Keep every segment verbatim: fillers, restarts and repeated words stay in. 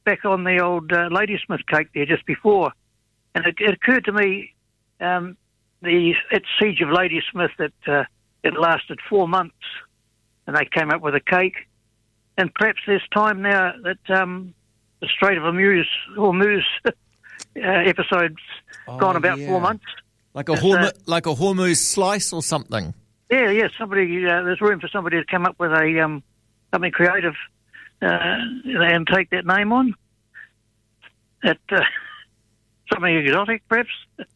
back on the old uh, Ladysmith cake there just before, and it, it occurred to me um, the its siege of Ladysmith that uh, it lasted four months, and they came up with a cake. And perhaps there's time now that um, the Strait of Hormuz, Hormuz uh, episode's oh, gone about yeah. four months. Like a Hormu- uh, like a Hormuz slice or something. Yeah, yeah. Somebody, uh, there's room for somebody to come up with a um, something creative uh, and take that name on. That uh, something exotic, perhaps.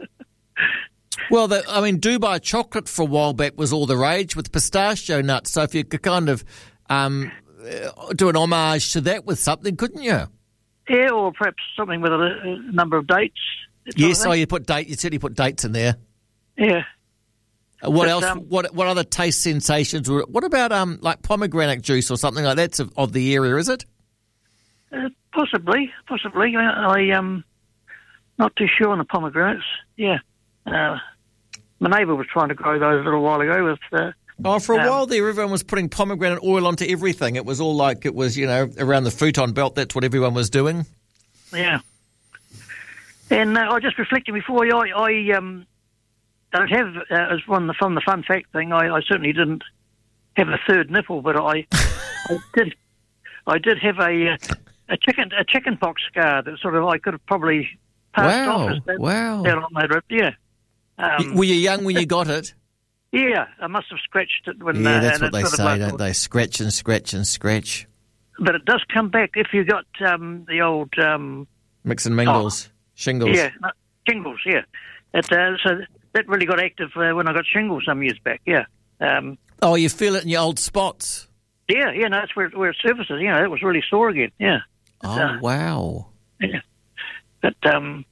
Well, the, I mean, Dubai chocolate for a while back was all the rage with pistachio nuts. So if you could kind of um, do an homage to that with something, couldn't you? Yeah, or perhaps something with a, a number of dates. Yes, oh, you put date. You certainly put dates in there. Yeah. What but, else? Um, what what other taste sensations? Were, what about um like pomegranate juice or something like that's of, of the area? Is it? Uh, possibly, possibly. I, I um not too sure on the pomegranates. Yeah, uh, my neighbour was trying to grow those a little while ago with. Uh, oh, for a um, while there, everyone was putting pomegranate oil onto everything. It was all like it was, you know, around the futon belt. That's what everyone was doing. Yeah. And uh, I was just reflecting before. I, I um. don't have, uh, as one the, from the fun fact thing, I, I certainly didn't have a third nipple, but I, I did, I did have a a chicken a chicken pox scar that sort of I could have probably passed wow, off. That, wow! Down on my rib, yeah. Um, Were you young when you got it? Yeah, I must have scratched it when. Yeah, uh, that's what they sort of say, don't they? Scratch and scratch and scratch. But it does come back if you got um, the old um, mix and mingles, oh, shingles. Yeah, no, shingles. Yeah, it, uh, so. That really got active uh, when I got shingles some years back, yeah. Um, oh, you feel it in your old spots? Yeah, yeah, no, that's where, where it surfaces. You know, it was really sore again, yeah. Oh, uh, wow. Yeah. But um,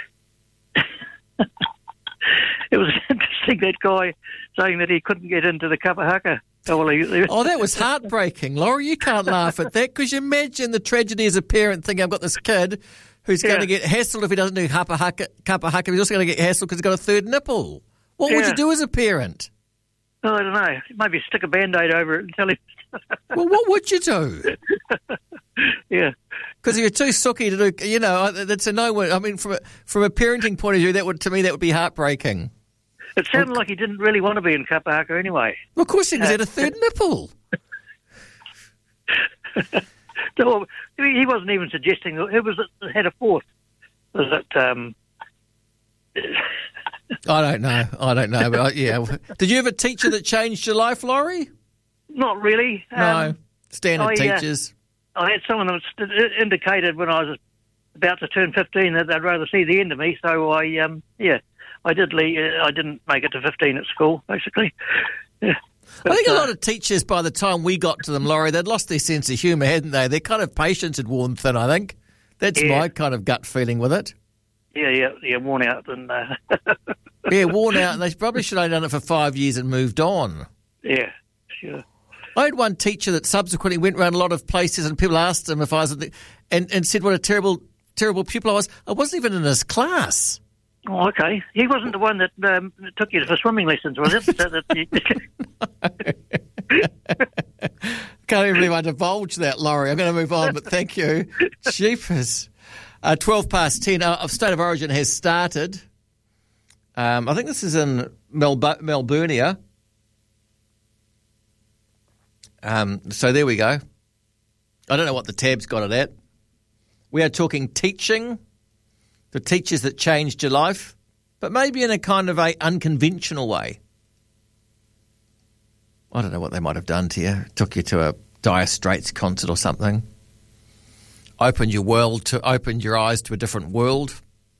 it was interesting, that guy saying that he couldn't get into the Kapahaka. Oh, well, he, he, oh, that was heartbreaking, Laurie. You can't laugh at that because you imagine the tragedy as a parent thinking, I've got this kid who's yeah. going to get hassled if he doesn't do Kapahaka. Kapahaka. He's also going to get hassled because he's got a third nipple. What yeah. would you do as a parent? Oh, I don't know. Maybe stick a Band-Aid over it and tell him. Well, what would you do? Yeah. Because if you're too sooky to do, you know, that's a no. I mean, from a, from a parenting point of view, that would to me that would be heartbreaking. It sounded well, like he didn't really want to be in Kapahaka anyway. Well, of course, he uh, had a third nipple. So, he wasn't even suggesting it was it had a fourth. Was it? Um... I don't know. I don't know. But I, yeah, did you have a teacher that changed your life, Laurie? Not really. No, um, standard I, teachers. Uh, I had someone that was indicated when I was about to turn fifteen that they'd rather see the end of me. So I, um, yeah, I did. Leave, uh, I didn't make it to fifteen at school, basically. Yeah. But, I think a uh, lot of teachers, by the time we got to them, Laurie, they'd lost their sense of humour, hadn't they? Their kind of patience had worn thin, I think. That's yeah. my kind of gut feeling with it. Yeah, yeah, yeah, worn out. and uh... Yeah, worn out, and they probably should have done it for five years and moved on. Yeah, sure. I had one teacher that subsequently went around a lot of places and people asked him if I was, the, and, and said what a terrible, terrible pupil I was. I wasn't even in his class. Oh, okay. He wasn't the one that um, took you for swimming lessons, was it? So that you... Can't even believe I divulged that, Laurie. I'm going to move on, but thank you. Jeepers. Uh, twelve past ten. Uh, State of Origin has started. Um, I think this is in Melb- Melburnia. Um, so there we go. I don't know what the tab's got it at. We are talking teaching, the teachers that changed your life, but maybe in a kind of a unconventional way. I don't know what they might have done to you. Took you to a Dire Straits concert or something. Opened your world to opened your eyes to a different world.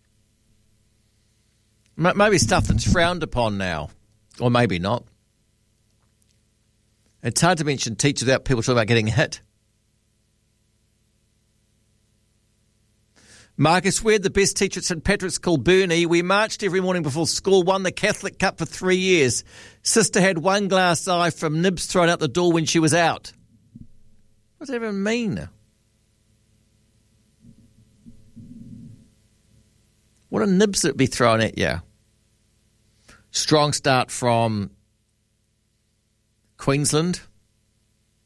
M- maybe stuff that's frowned upon now, or maybe not. It's hard to mention teachers without people talking about getting hit. Marcus Ward, the best teacher at St Patrick's Kilburnie. We marched every morning before school, won the Catholic Cup for three years. Sister had one glass eye from nibs thrown out the door when she was out. What does that even mean? What are nibs that would be thrown at you? Strong start from Queensland.